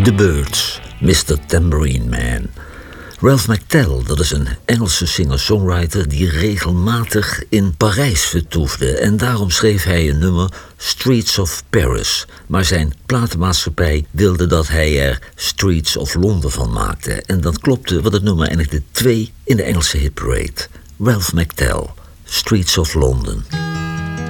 The Byrds, Mr. Tambourine Man. Ralph McTell, dat is een Engelse singer-songwriter die regelmatig in Parijs vertoefde. En daarom schreef hij een nummer, Streets of Paris. Maar zijn platenmaatschappij wilde dat hij er Streets of Londen van maakte. En dat klopte, want het nummer eindigde 2 in de Engelse hitparade. Ralph McTell, Streets of London.